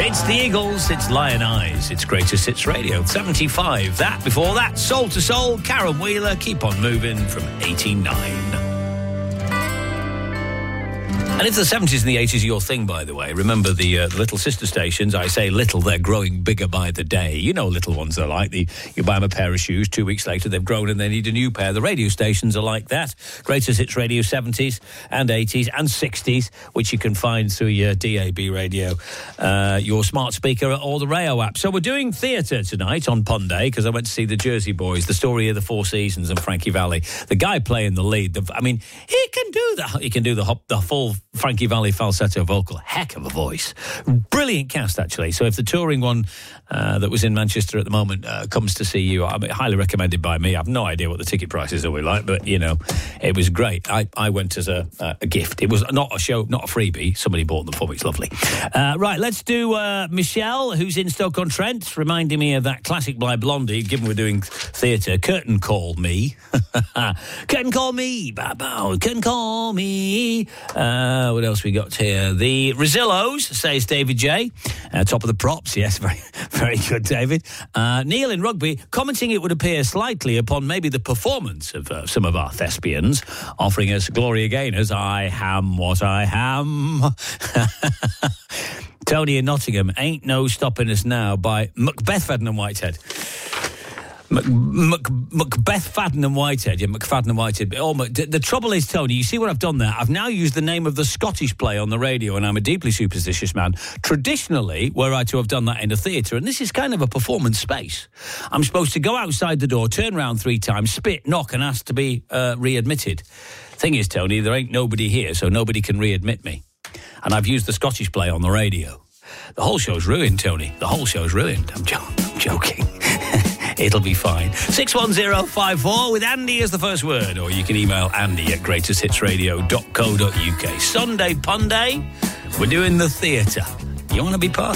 It's the Eagles, it's Lion Eyes, it's Greatest Hits Radio, 75. That, before that, Soul to Soul, Karen Wheeler, Keep On Moving from 89. And if the 70s and the 80s are your thing, by the way, remember the little sister stations. I say little, they're growing bigger by the day. You know little ones are like. You buy them a pair of shoes, 2 weeks later they've grown and they need a new pair. The radio stations are like that. Greatest Hits Radio 70s and 80s and 60s, which you can find through your DAB radio, your smart speaker or the Rayo app. So we're doing theatre tonight on Punday because I went to see the Jersey Boys, the story of the Four Seasons and Frankie Valli. The guy playing the lead, he can do that. He can do the full Frankie Valli falsetto vocal. Heck of a voice. Brilliant cast, actually. So if the touring one that was in Manchester at the moment comes to see you, highly recommended by me. I have no idea what the ticket prices are like, but, you know, it was great. I went as a gift. It was not a show, not a freebie. Somebody bought them for me. It's lovely. Right, let's do Michelle, who's in Stoke-on-Trent, reminding me of that classic by Blondie, given we're doing theatre. Curtain Call Me. Curtain Call Me. Bow, curtain Call Me. What else we got here? The Rosillos, says David J. Top of the props, yes, very, very good, David. Neil in Rugby, commenting it would appear slightly upon maybe the performance of some of our thespians, offering us glory again as I am what I am. Tony in Nottingham, Ain't No Stopping Us Now by Macbeth Fadden and Whitehead. Macbeth Fadden and Whitehead. Yeah, McFadden and Whitehead. The trouble is, Tony, you see what I've done there? I've now used the name of the Scottish play on the radio, and I'm a deeply superstitious man. Traditionally, were I to have done that in a theatre, and this is kind of a performance space, I'm supposed to go outside the door, turn round 3 times, spit, knock, and ask to be readmitted. Thing is, Tony, there ain't nobody here, so nobody can readmit me. And I've used the Scottish play on the radio. The whole show's ruined, Tony. The whole show's ruined. I'm joking. It'll be fine. 61054 with Andy as the first word, or you can email andy@greatesthitsradio.co.uk. Sunday Punday, we're doing the theatre. You want to be part